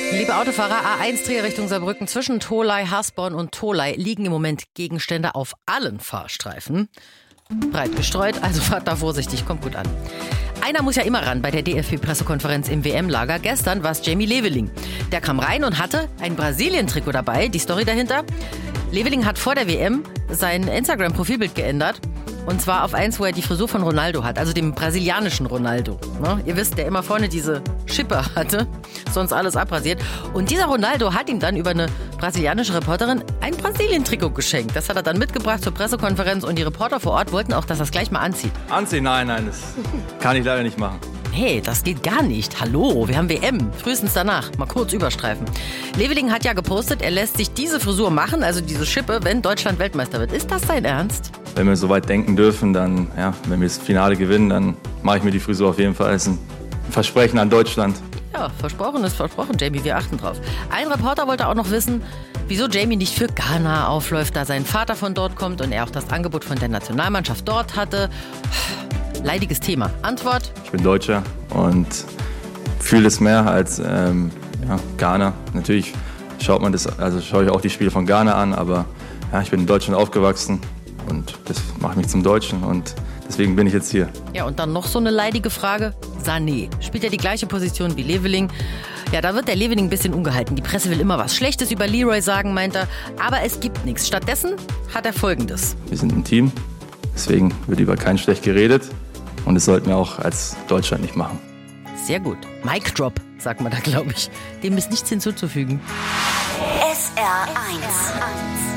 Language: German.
Liebe Autofahrer, A1 Richtung Saarbrücken zwischen Tholey, Hasborn und Tholey liegen im Moment Gegenstände auf allen Fahrstreifen. Breit gestreut, also fahrt da vorsichtig, kommt gut an. Einer muss ja immer ran bei der DFB-Pressekonferenz im WM-Lager. Gestern war es Jamie Leveling. Der kam rein und hatte ein Brasilien-Trikot dabei. Die Story dahinter: Leveling hat vor der WM sein Instagram-Profilbild geändert. Und zwar auf eins, wo er die Frisur von Ronaldo hat, also dem brasilianischen Ronaldo. Ne? Ihr wisst, der immer vorne diese Schippe hatte, sonst alles abrasiert. Und dieser Ronaldo hat ihm dann über eine brasilianische Reporterin ein Brasilien-Trikot geschenkt. Das hat er dann mitgebracht zur Pressekonferenz und die Reporter vor Ort wollten auch, dass er es gleich mal anzieht. Anziehen? Nein, das kann ich leider nicht machen. Hey, das geht gar nicht. Hallo, wir haben WM. Frühestens danach. Mal kurz überstreifen. Leveling hat ja gepostet, er lässt sich diese Frisur machen, also diese Schippe, wenn Deutschland Weltmeister wird. Ist das sein Ernst? Wenn wir so weit denken dürfen, dann, wenn wir das Finale gewinnen, dann mache ich mir die Frisur auf jeden Fall. Das ist ein Versprechen an Deutschland. Ja, versprochen ist versprochen, Jamie, wir achten drauf. Ein Reporter wollte auch noch wissen, wieso Jamie nicht für Ghana aufläuft, da sein Vater von dort kommt und er auch das Angebot von der Nationalmannschaft dort hatte. Leidiges Thema. Antwort? Ich bin Deutscher und fühle es mehr als Ghana. Natürlich schaue ich auch die Spiele von Ghana an, aber ich bin in Deutschland aufgewachsen und das macht mich zum Deutschen und deswegen bin ich jetzt hier. Ja, und dann noch so eine leidige Frage. Sané spielt ja die gleiche Position wie Leveling. Ja, da wird der Leveling ein bisschen ungehalten. Die Presse will immer was Schlechtes über Leroy sagen, meint er. Aber es gibt nichts. Stattdessen hat er Folgendes. Wir sind ein Team, deswegen wird über keinen schlecht geredet. Und das sollten wir auch als Deutschland nicht machen. Sehr gut. Mic Drop, sagt man da, glaube ich. Dem ist nichts hinzuzufügen. SR1